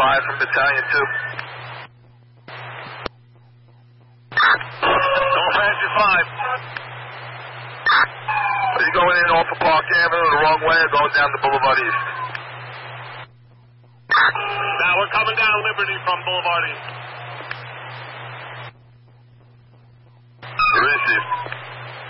5 from Battalion 2. Go fast at 5. Are you going in off of Park Avenue the wrong way or going down the Boulevard East? Now we're coming down Liberty from Boulevard East. You're in, Chief.